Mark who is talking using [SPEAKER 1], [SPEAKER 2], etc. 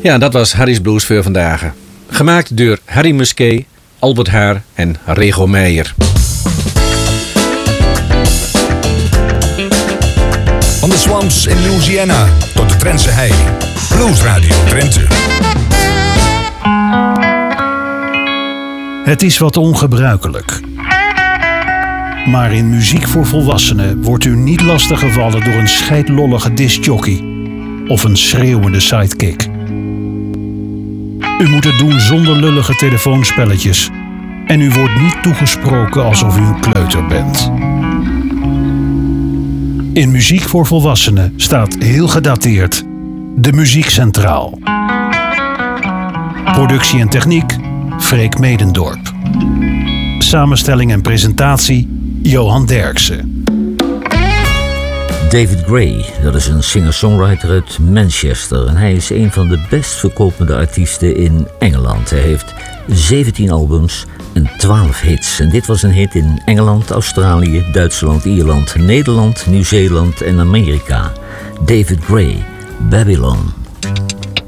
[SPEAKER 1] Ja, dat was Harry's Blues voor vandaag. Gemaakt door Harry Musquet, Albert Haar en Rego Meijer.
[SPEAKER 2] Van de Swamps in Louisiana tot de Drentse hei. Blues Radio Drenthe.
[SPEAKER 3] Het is wat ongebruikelijk. Maar in Muziek voor Volwassenen wordt u niet lastiggevallen door een scheidlollige discjockey of een schreeuwende sidekick. U moet het doen zonder lullige telefoonspelletjes en u wordt niet toegesproken alsof u een kleuter bent. In Muziek voor Volwassenen staat heel gedateerd de Muziek Centraal. Productie en techniek Freek Medendorp. Samenstelling en presentatie Johan Derksen.
[SPEAKER 4] David Gray, dat is een singer-songwriter uit Manchester. En hij is een van de best verkopende artiesten in Engeland. Hij heeft 17 albums en 12 hits. En dit was een hit in Engeland, Australië, Duitsland, Ierland, Nederland, Nieuw-Zeeland en Amerika. David Gray, Babylon.